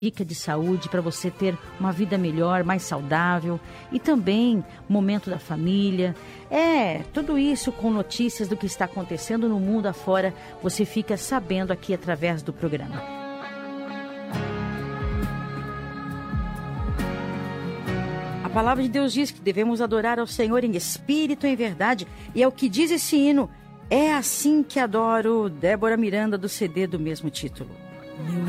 dica de saúde para você ter uma vida melhor, mais saudável, e também momento da família. Tudo isso com notícias do que está acontecendo no mundo afora, você fica sabendo aqui através do programa. A palavra de Deus diz que devemos adorar ao Senhor em espírito e em verdade, e é o que diz esse hino. É assim que adoro, Débora Miranda, do CD do mesmo título.